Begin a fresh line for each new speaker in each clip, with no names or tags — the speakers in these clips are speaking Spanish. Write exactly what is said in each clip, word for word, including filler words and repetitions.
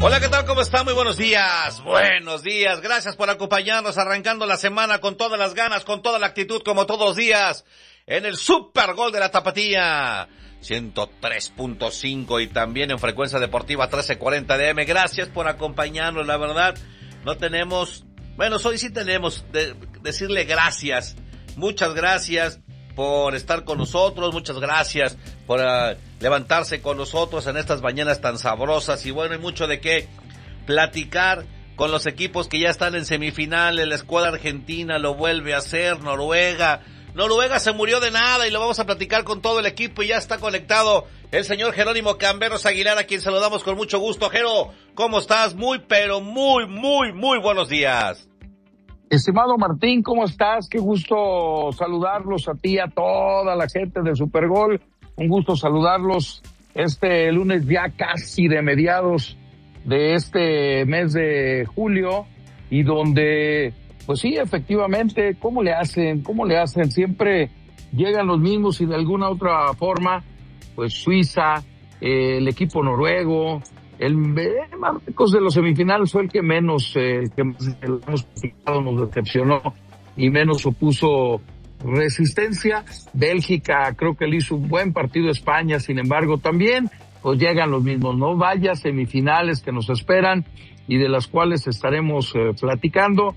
Hola, ¿qué tal? ¿Cómo está? Muy buenos días. Buenos días. Gracias por acompañarnos arrancando la semana con todas las ganas, con toda la actitud, como todos los días, en el Super Gol de la Tapatía. ciento tres punto cinco y también en frecuencia deportiva trece cuarenta D M. Gracias por acompañarnos. La verdad, no tenemos, bueno, hoy sí tenemos de, decirle gracias. Muchas gracias por estar con nosotros, muchas gracias por uh, levantarse con nosotros en estas mañanas tan sabrosas. Y bueno, hay mucho de qué platicar con los equipos que ya están en semifinales. La escuadra argentina lo vuelve a hacer, Noruega. Noruega se murió de nada y lo vamos a platicar con todo el equipo. Y ya está conectado el señor Jerónimo Camberos Aguilar, a quien saludamos con mucho gusto. Jero, ¿cómo estás? Muy, pero muy, muy, muy buenos días.
Estimado Martín, ¿cómo estás? Qué gusto saludarlos a ti, a toda la gente de Supergol. Un gusto saludarlos este lunes ya casi de mediados de este mes de julio, y donde, pues sí, efectivamente, ¿cómo le hacen? ¿Cómo le hacen? Siempre llegan los mismos y de alguna otra forma, pues Suiza, eh, el equipo noruego, el Marruecos de los semifinales fue el que menos, eh, el que más nos decepcionó y menos opuso resistencia. Bélgica creo que le hizo un buen partido a España, sin embargo también pues llegan los mismos, ¿no? Vaya semifinales que nos esperan y de las cuales estaremos eh, platicando.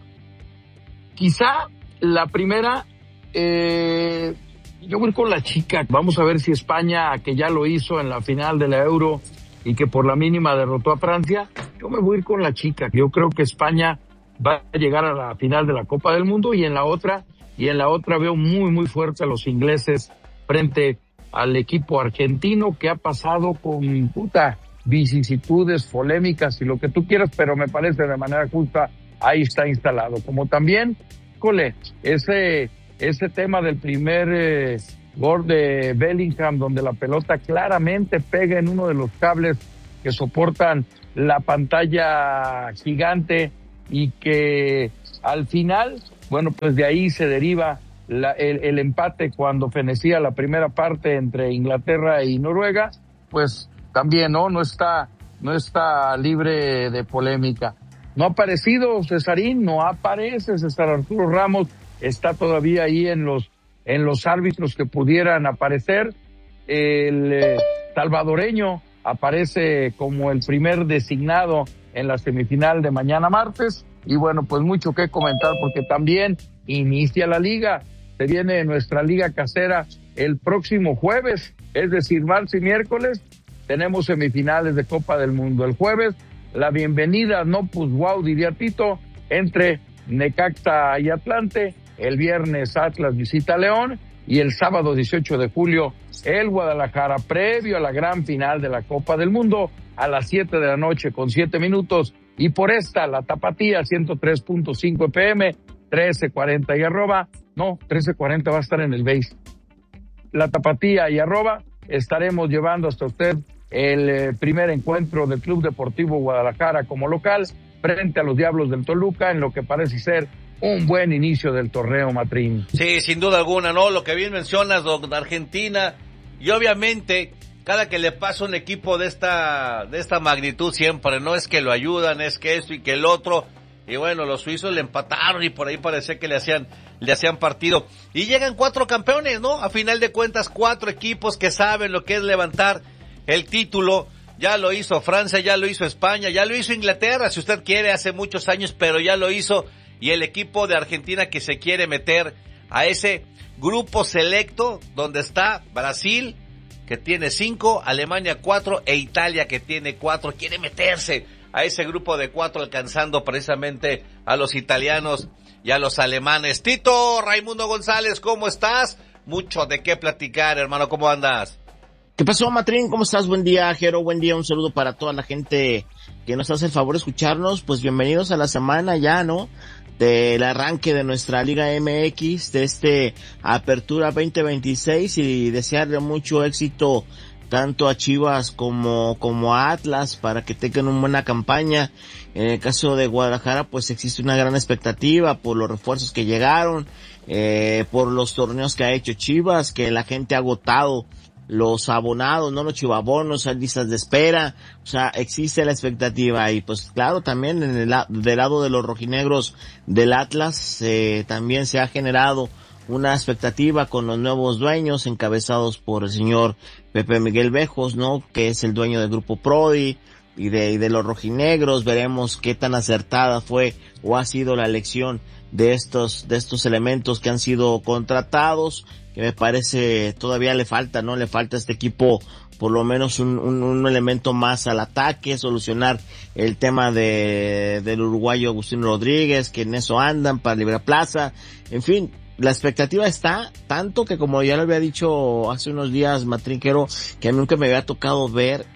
Quizá la primera, eh, yo voy con la chica. Vamos a ver si España, que ya lo hizo en la final de la Euro y que por la mínima derrotó a Francia, yo me voy a ir con la chica. Yo creo que España va a llegar a la final de la Copa del Mundo, y en la otra, y en la otra veo muy, muy fuerte a los ingleses frente al equipo argentino, que ha pasado con puta vicisitudes, polémicas y lo que tú quieras, pero me parece de manera justa, ahí está instalado. Como también, cole, ese, ese tema del primer eh, gol de Bellingham, donde la pelota claramente pega en uno de los cables que soportan la pantalla gigante, y que al final, bueno, pues de ahí se deriva la, el, el empate cuando fenecía la primera parte entre Inglaterra y Noruega. Pues también, ¿no? No está, no está libre de polémica. No ha aparecido Cesarín, no aparece César Arturo Ramos, está todavía ahí en los en los árbitros que pudieran aparecer. El eh, salvadoreño aparece como el primer designado en la semifinal de mañana martes, y bueno, pues mucho que comentar porque también inicia la liga. Se viene nuestra liga casera el próximo jueves, es decir, martes y miércoles tenemos semifinales de Copa del Mundo. El jueves, la bienvenida, no pues wow, diría Tito, entre Necaxa y Atlante. El viernes Atlas visita a León, y el sábado dieciocho de julio el Guadalajara, previo a la gran final de la Copa del Mundo, a las siete de la noche con siete minutos. Y por esta, la Tapatía ciento tres punto cinco F M, trece cuarenta y arroba, no, trece cuarenta va a estar en el base. La Tapatía y arroba, estaremos llevando hasta usted el eh, primer encuentro del Club Deportivo Guadalajara como local frente a los Diablos del Toluca, en lo que parece ser un buen inicio del torneo, Matrín.
Sí, sin duda alguna, ¿no? Lo que bien mencionas, don Argentina, y obviamente cada que le pasa un equipo de esta de esta magnitud siempre, no es que lo ayudan, es que esto y que el otro, y bueno, los suizos le empataron y por ahí parecía que le hacían le hacían partido, y llegan cuatro campeones, ¿no? A final de cuentas, cuatro equipos que saben lo que es levantar el título. Ya lo hizo Francia, ya lo hizo España, ya lo hizo Inglaterra, si usted quiere, hace muchos años, pero ya lo hizo. Y el equipo de Argentina que se quiere meter a ese grupo selecto donde está Brasil, que tiene cinco, Alemania cuatro e Italia, que tiene cuatro, quiere meterse a ese grupo de cuatro, alcanzando precisamente a los italianos y a los alemanes. Tito Raimundo González, ¿cómo estás? Mucho de qué platicar, hermano, ¿cómo andas?
¿Qué pasó, Matrín? ¿Cómo estás? Buen día, Jero, buen día, un saludo para toda la gente que nos hace el favor de escucharnos. Pues bienvenidos a la semana ya, ¿no? Del arranque de nuestra Liga M X, de este Apertura veinte veintiséis, y desearle mucho éxito tanto a Chivas como, como a Atlas para que tengan una buena campaña. En el caso de Guadalajara, pues existe una gran expectativa por los refuerzos que llegaron, eh, por los torneos que ha hecho Chivas, que la gente ha agotado los abonados, no los chivabonos, hay listas de espera, o sea, existe la expectativa y pues claro, también en el del lado de los rojinegros del Atlas eh, también se ha generado una expectativa con los nuevos dueños encabezados por el señor Pepe Miguel Bejos, ¿no? Que es el dueño del Grupo Prodi y de, y de los rojinegros. Veremos qué tan acertada fue o ha sido la elección de estos, de estos elementos que han sido contratados, que me parece todavía le falta, ¿no? Le falta a este equipo por lo menos un, un, un elemento más al ataque, solucionar el tema de, del uruguayo Agustín Rodríguez, que en eso andan para Libre Plaza, en fin. La expectativa está, tanto que como ya lo había dicho hace unos días Matrinquero, que a mí nunca me había tocado ver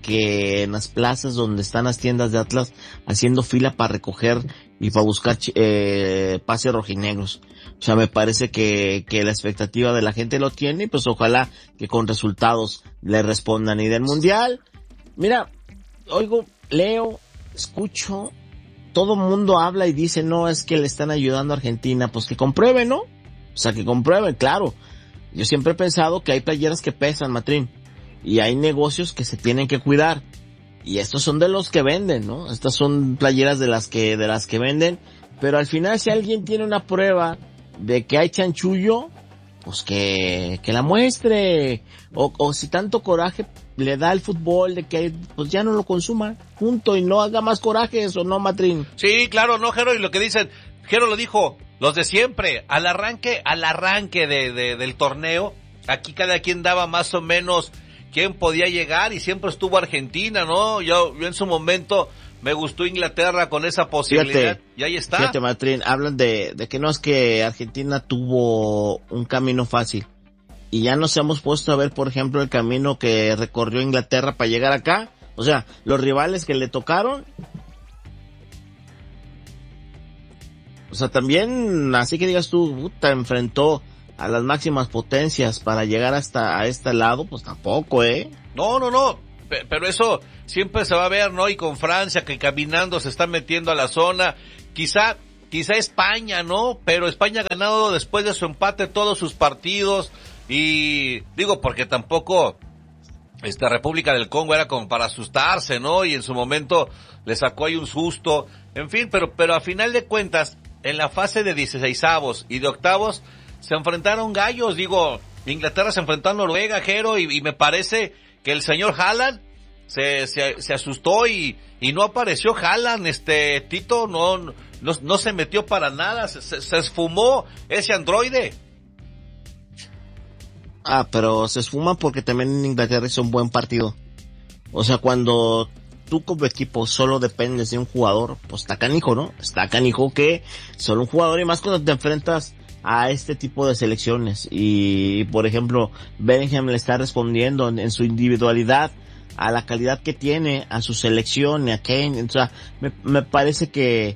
que en las plazas donde están las tiendas de Atlas haciendo fila para recoger y para buscar eh, pases rojinegros. O sea, me parece que, que la expectativa de la gente lo tiene y pues ojalá que con resultados le respondan. Y del Mundial, mira, oigo, leo, escucho, todo mundo habla y dice, no, es que le están ayudando a Argentina, pues que comprueben, ¿no? O sea, que comprueben, claro. Yo siempre he pensado que hay playeras que pesan, Matrín, y hay negocios que se tienen que cuidar. Y estos son de los que venden, ¿no? Estas son playeras de las que, de las que venden, pero al final si alguien tiene una prueba de que hay chanchullo, pues que, que la muestre, o, o si tanto coraje le da el fútbol de que pues ya no lo consuma, punto, y no haga más corajes, ¿o no, Matrín?
Sí, claro, no, Jero, y lo que dicen, Jero lo dijo, los de siempre, al arranque, al arranque de, de, del torneo, aquí cada quien daba más o menos quién podía llegar y siempre estuvo Argentina, ¿no? Yo, yo en su momento me gustó Inglaterra con esa posibilidad, fíjate, y ahí está.
Fíjate, Matrín, hablan de, de que no es que Argentina tuvo un camino fácil. Y ya nos hemos puesto a ver, por ejemplo, el camino que recorrió Inglaterra para llegar acá. O sea, los rivales que le tocaron. O sea, también, así que digas tú, puta, enfrentó a las máximas potencias para llegar hasta a este lado, pues tampoco, ¿eh?
No, no, no, pero eso siempre se va a ver, ¿no? Y con Francia, que caminando se está metiendo a la zona, quizá, quizá España, ¿no? Pero España ha ganado después de su empate todos sus partidos. Y digo, porque tampoco esta República del Congo era como para asustarse, ¿no? Y en su momento le sacó ahí un susto, en fin, pero pero a final de cuentas, en la fase de dieciseisavos y de octavos, se enfrentaron gallos, digo, Inglaterra se enfrentó a Noruega, Jero, y, y me parece que el señor Haaland se, se, se asustó y, y no apareció Haaland, este, Tito, no, no, no se metió para nada, se, se, se esfumó ese androide.
Ah, pero se esfuma porque también en Inglaterra hizo un buen partido. O sea, cuando tú como equipo solo dependes de un jugador, pues está canijo, ¿no? Está canijo que solo un jugador, y más cuando te enfrentas a este tipo de selecciones. Y, por ejemplo, Bellingham le está respondiendo en, en su individualidad a la calidad que tiene, a su selección, a Kane. O sea, me, me parece que,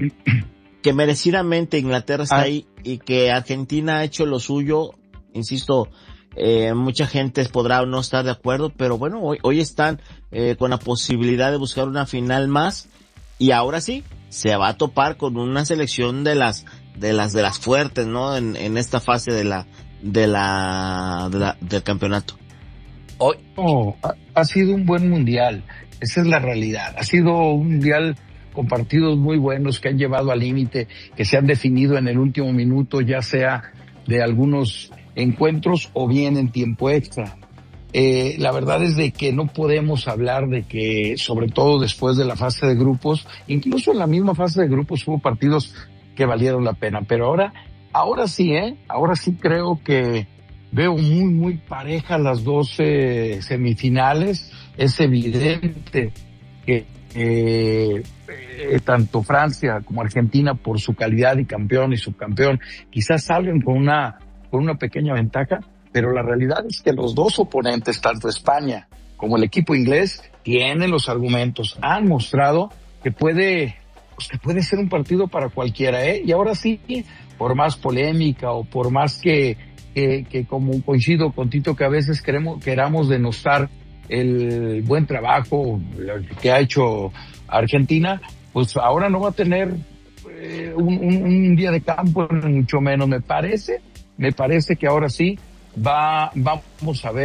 que merecidamente Inglaterra está ah. ahí y que Argentina ha hecho lo suyo. Insisto, Eh, mucha gente podrá no estar de acuerdo, pero bueno, hoy, hoy están eh, con la posibilidad de buscar una final más, y ahora sí, se va a topar con una selección de las, de las, de las fuertes, ¿no? En, en esta fase de la, de la, de la del campeonato.
Hoy, oh, ha, ha sido un buen mundial, esa es la realidad, ha sido un mundial con partidos muy buenos que han llevado al límite, que se han definido en el último minuto, ya sea de algunos encuentros o bien en tiempo extra. Eh, la verdad es de que no podemos hablar de que, sobre todo después de la fase de grupos, incluso en la misma fase de grupos hubo partidos que valieron la pena, pero ahora, ahora sí, eh, ahora sí creo que veo muy, muy parejas las dos eh, semifinales. Es evidente que eh, eh, tanto Francia como Argentina, por su calidad y campeón y subcampeón, quizás salgan con una con una pequeña ventaja, pero la realidad es que los dos oponentes, tanto España como el equipo inglés, tienen los argumentos, han mostrado que puede, pues que puede ser un partido para cualquiera, ¿eh? Y ahora sí, por más polémica o por más que, que, que como coincido con Tito, que a veces queremos, queramos denostar el buen trabajo que ha hecho Argentina, pues ahora no va a tener eh, un, un, un día de campo, mucho menos, me parece. Me parece que ahora sí va, vamos a ver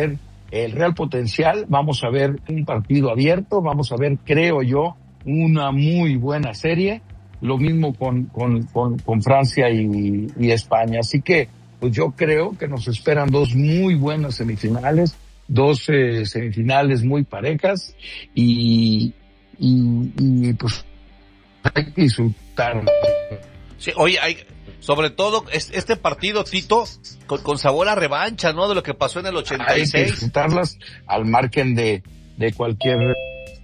el real potencial. Vamos a ver un partido abierto, vamos a ver, creo yo, una muy buena serie. Lo mismo con, con, con, con Francia y, y España. Así que, pues yo creo que nos esperan dos muy buenas semifinales, dos eh, semifinales muy parejas y, y, y pues hay que disfrutar.
Sí, oye, hay, sobre todo es, este partido, Tito, con, con sabor a revancha, ¿no? De lo que pasó en el ochenta y seis.
Hay que disfrutarlas al margen de, de cualquier...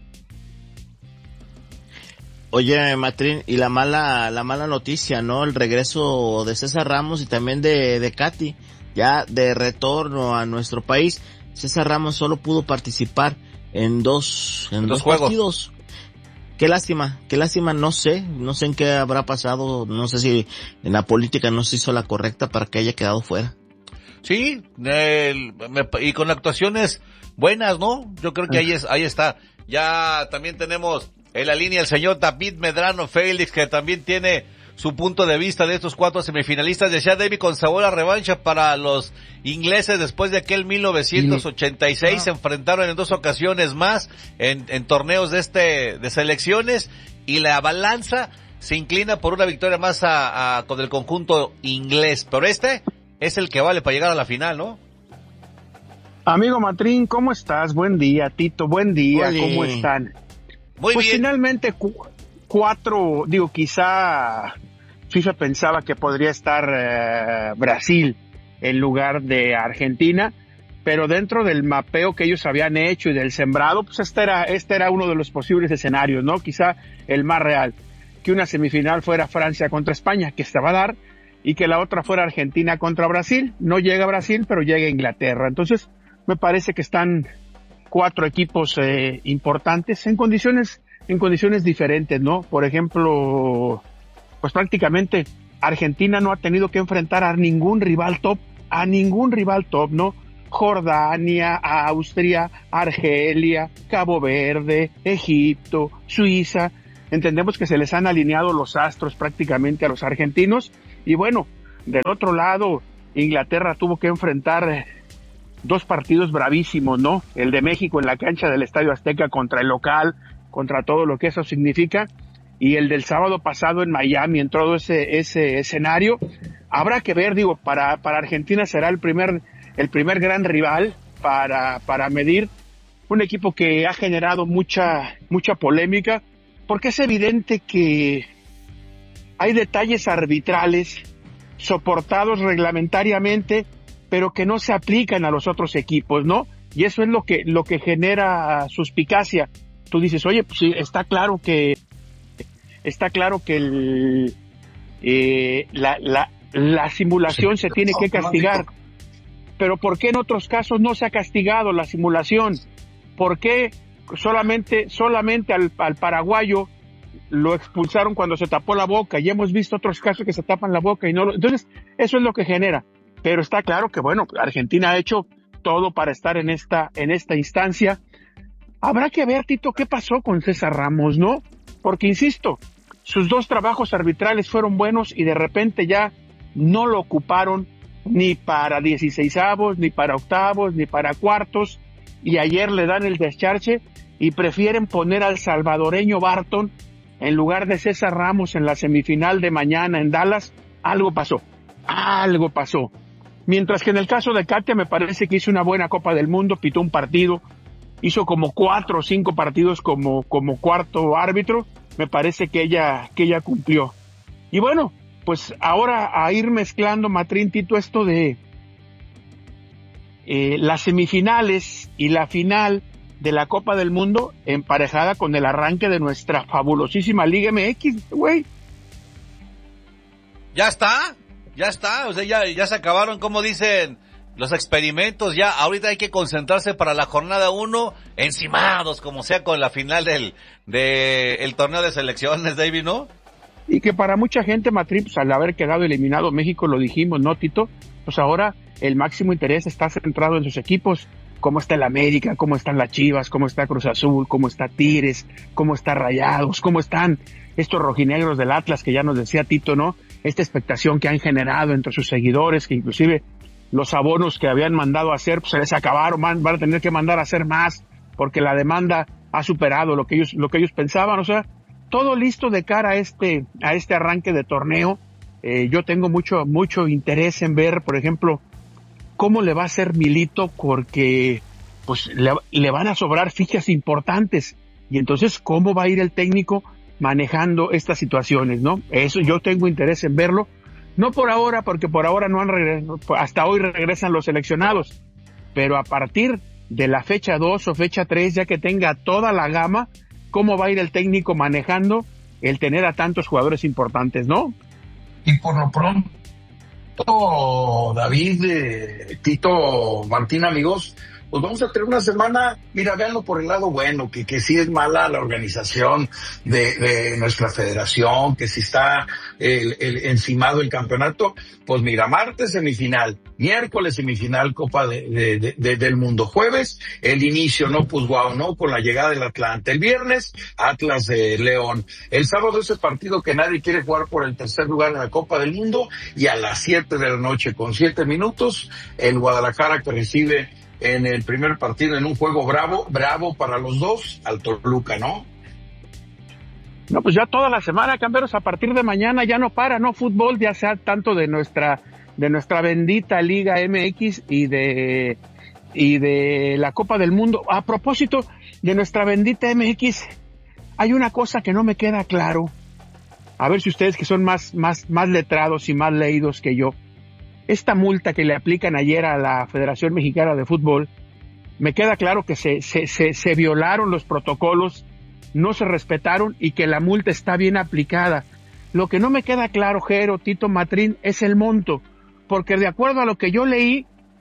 Oye, Matrín, y la mala, la mala noticia, ¿no? El regreso de César Ramos y también de, de Katy, ya de retorno a nuestro país. César Ramos solo pudo participar en dos, en dos, dos juegos. partidos. Qué lástima, qué lástima, no sé, no sé en qué habrá pasado, no sé si en la política no se hizo la correcta para que haya quedado fuera.
Sí, el, me, y con actuaciones buenas, ¿no? Yo creo que ahí es, ahí está. Ya también tenemos en la línea el señor David Medrano Félix, que también tiene su punto de vista de estos cuatro semifinalistas. Decía David, con sabor a revancha para los ingleses después de aquel mil novecientos ochenta y seis, ah. se enfrentaron en dos ocasiones más en, en torneos de este de selecciones, y la balanza se inclina por una victoria más a, a con el conjunto inglés, pero este es el que vale para llegar a la final, ¿no?
Amigo Matrín, ¿cómo estás? Buen día, Tito, buen día, Oye. ¿Cómo están?
Muy
pues
bien.
Finalmente cu- cuatro, digo, quizá FIFA pensaba que podría estar eh, Brasil en lugar de Argentina, pero dentro del mapeo que ellos habían hecho y del sembrado, pues este era, este era uno de los posibles escenarios, ¿no? Quizá el más real, que una semifinal fuera Francia contra España, que se va a dar, y que la otra fuera Argentina contra Brasil. No llega Brasil, pero llega Inglaterra. Entonces, me parece que están cuatro equipos eh, importantes en condiciones en condiciones diferentes, ¿no? Por ejemplo, pues prácticamente Argentina no ha tenido que enfrentar a ningún rival top, a ningún rival top, ¿no? Jordania, Austria, Argelia, Cabo Verde, Egipto, Suiza. Entendemos que se les han alineado los astros prácticamente a los argentinos. Y bueno, del otro lado, Inglaterra tuvo que enfrentar dos partidos bravísimos, ¿no? El de México en la cancha del Estadio Azteca contra el local, contra todo lo que eso significa, y el del sábado pasado en Miami, en todo ese ese escenario. Habrá que ver, digo, para para Argentina será el primer el primer gran rival para para medir, un equipo que ha generado mucha mucha polémica, porque es evidente que hay detalles arbitrales soportados reglamentariamente, pero que no se aplican a los otros equipos, ¿no? Y eso es lo que lo que genera suspicacia. Tú dices, oye, pues sí, está claro que está claro que el, eh, la, la, la simulación sí, se tiene que castigar, pero ¿por qué en otros casos no se ha castigado la simulación? ¿Por qué solamente solamente al, al paraguayo lo expulsaron cuando se tapó la boca? Y hemos visto otros casos que se tapan la boca y no lo... Entonces, eso es lo que genera. Pero está claro que, bueno, Argentina ha hecho todo para estar en esta en esta instancia. Habrá que ver, Tito, qué pasó con César Ramos, ¿no? Porque, insisto, sus dos trabajos arbitrales fueron buenos y de repente ya no lo ocuparon ni para dieciseisavos, ni para octavos, ni para cuartos, y ayer le dan el descharche y prefieren poner al salvadoreño Barton en lugar de César Ramos en la semifinal de mañana en Dallas. Algo pasó, algo pasó. Mientras que en el caso de Katia me parece que hizo una buena Copa del Mundo, pitó un partido, hizo como cuatro o cinco partidos como, como cuarto árbitro. Me parece que ella, que ella cumplió. Y bueno, pues ahora a ir mezclando, Matrín, Tito, esto de eh, las semifinales y la final de la Copa del Mundo emparejada con el arranque de nuestra fabulosísima Liga M X, güey.
Ya está, ya está, o sea, ya, ya se acabaron, como dicen los experimentos. Ya ahorita hay que concentrarse para la jornada uno, encimados como sea con la final del de el torneo de selecciones, David, ¿no?
Y que para mucha gente, Matrín, pues al haber quedado eliminado México, lo dijimos, ¿no, Tito? Pues ahora el máximo interés está centrado en sus equipos. Cómo está el América, cómo están las Chivas, cómo está Cruz Azul, cómo está Tigres, cómo está Rayados, cómo están estos rojinegros del Atlas, que ya nos decía Tito, ¿no? Esta expectación que han generado entre sus seguidores, que inclusive los abonos que habían mandado a hacer, pues se les acabaron, van, van a tener que mandar a hacer más, porque la demanda ha superado lo que ellos, lo que ellos pensaban. O sea, todo listo de cara a este, a este arranque de torneo. Eh, yo tengo mucho, mucho interés en ver, por ejemplo, cómo le va a hacer Milito, porque pues le, le van a sobrar fichas importantes, y entonces cómo va a ir el técnico manejando estas situaciones, ¿no? Eso yo tengo interés en verlo, no por ahora, porque por ahora no han regresado, hasta hoy regresan los seleccionados, pero a partir de la fecha dos o fecha tres, ya que tenga toda la gama, cómo va a ir el técnico manejando el tener a tantos jugadores importantes, ¿no?
Y por lo pronto, David, eh, Tito, Martín, amigos, pues vamos a tener una semana, mira, véanlo por el lado bueno, que, que sí es mala la organización de, de nuestra federación, que si está el, el encimado el campeonato, pues mira, martes semifinal, miércoles semifinal Copa de, de, de, de, del Mundo, jueves el inicio, no, pues guau, no, con la llegada del Atlante, el viernes Atlas de León, el sábado ese partido que nadie quiere jugar por el tercer lugar en la Copa del Mundo, y a las siete de la noche con siete minutos, el Guadalajara que recibe en el primer partido en un juego bravo, bravo para los dos, al Toluca, ¿no?
No, pues ya toda la semana, Camberos, a partir de mañana ya no para, ¿no? Fútbol, ya sea tanto de nuestra, de nuestra bendita Liga M X y de, y de la Copa del Mundo. A propósito de nuestra bendita M X, hay una cosa que no me queda claro. A ver si ustedes que son más, más, más letrados y más leídos que yo. Esta multa que le aplican ayer a la Federación Mexicana de Fútbol, me queda claro que se, se, se, se violaron los protocolos, no se respetaron y que la multa está bien aplicada. Lo que no me queda claro, Jero, Tito, Matrín, es el monto, porque de acuerdo a lo que yo leí,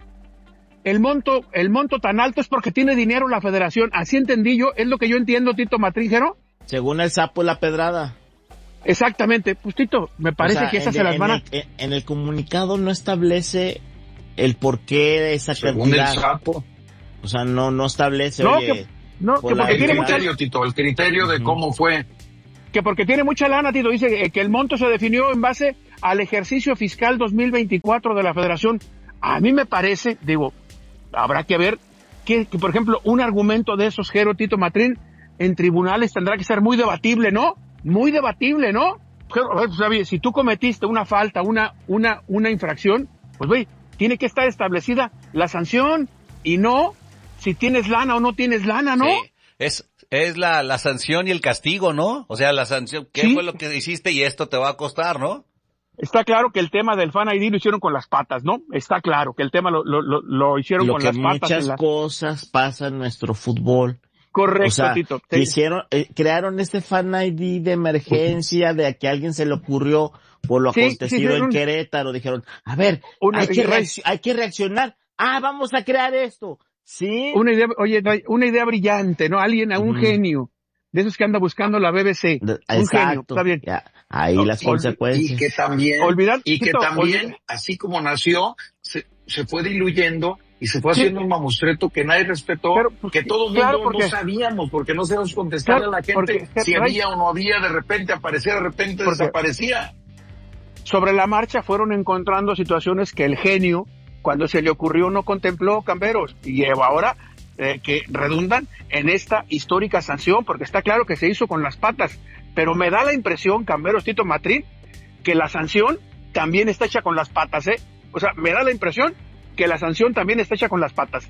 el monto, el monto tan alto es porque tiene dinero la Federación. Así entendí yo, es lo que yo entiendo, Tito, Matrín, Jero.
Según el sapo la pedrada.
Exactamente, pues Tito, me parece, o sea, que esas se las van a...
En el, en el comunicado no establece el porqué de esa
Según
cantidad.
El sapo.
O sea, no, no establece,
no,
oye...
Que, no, que porque
el
tiene
criterio,
mucha...
Tito, el criterio de uh-huh. cómo fue.
Que porque tiene mucha lana, Tito, dice que el monto se definió en base al ejercicio fiscal dos mil veinticuatro de la Federación. A mí me parece, digo, habrá que ver que, que por ejemplo, un argumento de esos, Jero, Tito, Matrín, en tribunales tendrá que ser muy debatible, ¿no? Muy debatible, ¿no? Pues, si tú cometiste una falta, una, una, una infracción, pues güey, tiene que estar establecida la sanción, y no si tienes lana o no tienes lana, ¿no?
Sí, es, es la, la sanción y el castigo, ¿no? O sea, la sanción, ¿qué sí. fue lo que hiciste y esto te va a costar, ¿no?
Está claro que el tema del Fan I D lo hicieron con las patas, ¿no? Está claro que el tema lo, lo, lo, lo hicieron
lo
con
que
las patas.
Muchas
la...
cosas pasan en nuestro fútbol.
Correcto,
o sea,
Tito.
Que hicieron, eh, crearon este Fan I D de emergencia, de que a alguien se le ocurrió por lo sí, acontecido sí, sí, en un... Querétaro. Dijeron, a ver, una, hay, que reacc- hay que reaccionar. Ah, vamos a crear esto. Sí.
Una idea, oye, una idea brillante, ¿no? Alguien, a un mm. genio. De esos que anda buscando la B B C.
De,
un
exacto.
genio, está bien.
Ya, ahí no, las ol- consecuencias.
Y que también,
Olvidar,
y que
Tito,
también,
olvidar.
así como nació, se, se fue diluyendo y se fue haciendo sí. un mamostreto que nadie respetó, pero, pues, que todo el
claro,
mundo
porque,
no sabíamos, porque no sabíamos contestarle claro, a la gente porque, si había right. o no había, de repente aparecía, de repente porque, desaparecía.
Sobre la marcha fueron encontrando situaciones que el genio, cuando se le ocurrió, no contempló, Camberos, y ahora eh, que redundan en esta histórica sanción, porque está claro que se hizo con las patas, pero me da la impresión, Camberos, Tito, Matrín, que la sanción también está hecha con las patas, ¿eh? O sea, me da la impresión que la sanción también está hecha con las patas.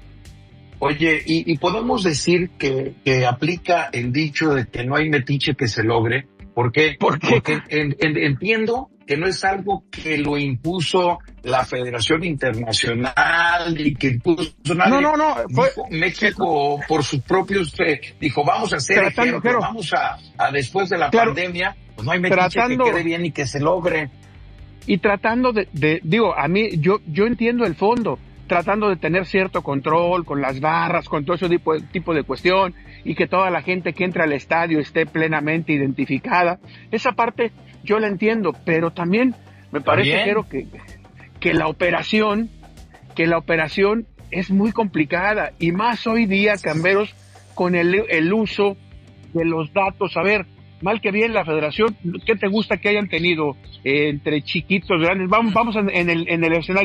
Oye, y, y podemos decir que, que aplica el dicho de que no hay metiche que se logre. ¿Por qué?
¿Por qué?
Porque en, en, entiendo que no es algo que lo impuso la Federación Internacional y que impuso nadie.
No, no, no. Fue,
dijo, México, por sus propios, eh, dijo, vamos a hacer
tratando,
ejemplo,
pero,
vamos a, a después de la
claro,
pandemia, pues no hay metiche
tratando,
que quede bien y que se logre.
Y tratando de, de, digo, a mí, yo, yo entiendo el fondo, tratando de tener cierto control con las barras, con todo ese tipo, tipo de cuestión, y que toda la gente que entra al estadio esté plenamente identificada. Esa parte yo la entiendo, pero también me parece creo que, que la operación, que la operación es muy complicada, y más hoy día, Camberos, con el, el uso de los datos. A ver, mal que bien la Federación, ¿qué te gusta que hayan tenido eh, entre chiquitos, grandes? Vamos, vamos en, en el, en el escenario.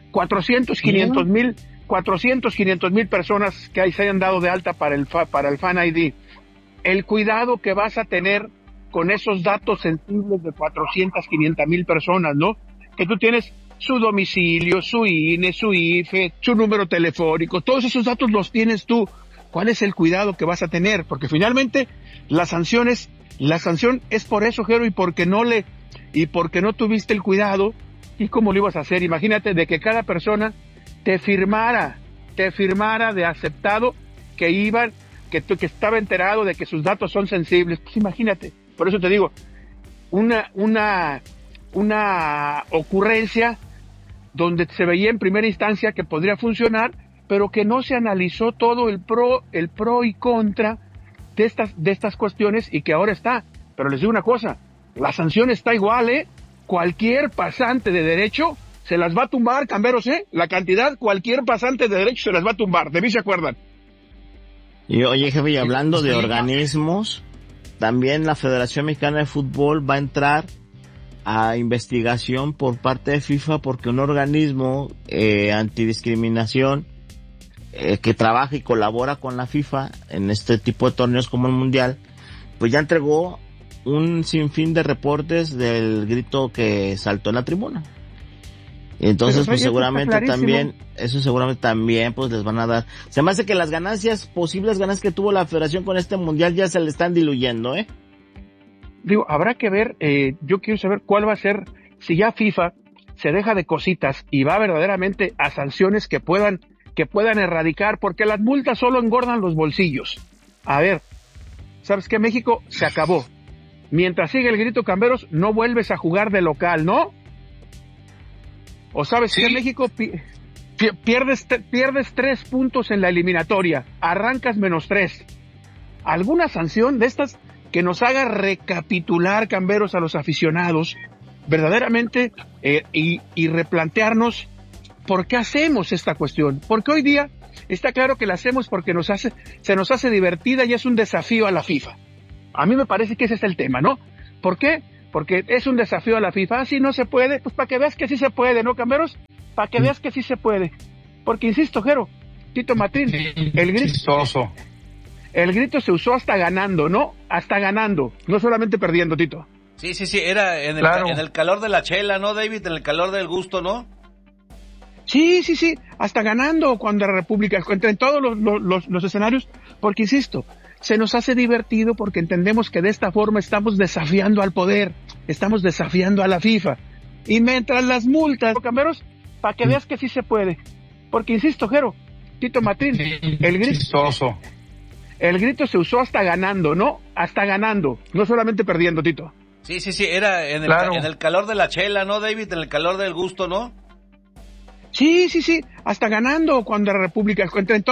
cuatrocientos, quinientos mil, cuatrocientos, quinientos mil personas que ahí se hayan dado de alta para el, fa, para el Fan I D. El cuidado que vas a tener con esos datos sensibles de cuatrocientas, quinientas mil personas, ¿no? Que tú tienes su domicilio, su I N E, su I F E, su número telefónico, todos esos datos los tienes tú. ¿Cuál es el cuidado que vas a tener? Porque finalmente las sanciones, la sanción es por eso, Jero, y porque no le, y porque no tuviste el cuidado. ¿Y cómo lo ibas a hacer? Imagínate de que cada persona te firmara, te firmara de aceptado que iban, que, que estaba enterado de que sus datos son sensibles. Pues imagínate. Por eso te digo, una, una, una ocurrencia donde se veía en primera instancia que podría funcionar, pero que no se analizó todo el pro, el pro y contra de estas, de estas cuestiones, y que ahora está. Pero les digo una cosa, la sanción está igual, ¿eh? Cualquier pasante de derecho se las va a tumbar, Camberos, ¿eh? La cantidad, cualquier pasante de derecho se las va a tumbar, de mí se acuerdan.
Y oye, jefe, y hablando de organismos, también la Federación Mexicana de Fútbol va a entrar a investigación por parte de FIFA porque un organismo eh, antidiscriminación eh, que trabaja y colabora con la FIFA en este tipo de torneos como el Mundial, pues ya entregó un sinfín de reportes del grito que saltó en la tribuna. Entonces, pues seguramente también, eso seguramente también, pues les van a dar. Se me hace que las ganancias, posibles ganancias que tuvo la Federación con este Mundial ya se le están diluyendo, ¿eh?
Digo, habrá que ver, eh, yo quiero saber cuál va a ser, si ya FIFA se deja de cositas y va verdaderamente a sanciones que puedan, que puedan erradicar, porque las multas solo engordan los bolsillos. A ver, ¿sabes qué? México se acabó. Mientras sigue el grito, Camberos, no vuelves a jugar de local, ¿no? O sabes ¿Sí? que México pi pi pierdes, pierdes tres puntos en la eliminatoria, arrancas menos tres. ¿Alguna sanción de estas que nos haga recapitular, Camberos, a los aficionados, verdaderamente, eh, y, y replantearnos por qué hacemos esta cuestión? Porque hoy día está claro que la hacemos porque nos hace, se nos hace divertida y es un desafío a la FIFA. A mí me parece que ese es el tema, ¿no? ¿Por qué? Porque es un desafío a la FIFA. Ah, sí, no se puede, pues para que veas que sí se puede, ¿no, Camberos? Para que veas que sí se puede. Porque, insisto, Jero, Tito Martín, el grito,
chistoso.
El grito se usó hasta ganando, ¿no? Hasta ganando, no solamente perdiendo, Tito.
Sí, sí, sí, era en el,
claro.
en el calor de la chela, ¿no, David? En el calor del gusto, ¿no?
Sí, sí, sí, hasta ganando cuando la República, en todos los, los, los escenarios, porque, insisto, se nos hace divertido porque entendemos que de esta forma estamos desafiando al poder, estamos desafiando a la FIFA. Y mientras las multas, Camberos, para que veas que sí se puede. Porque, insisto, Jero, Tito Martín, el grito,
chistoso.
El grito se usó hasta ganando, ¿no? Hasta ganando, no solamente perdiendo, Tito.
Sí, sí, sí, era en el,
claro.
en el calor de la chela, ¿no, David? En el calor del gusto, ¿no?
Sí, sí, sí, hasta ganando cuando la República, en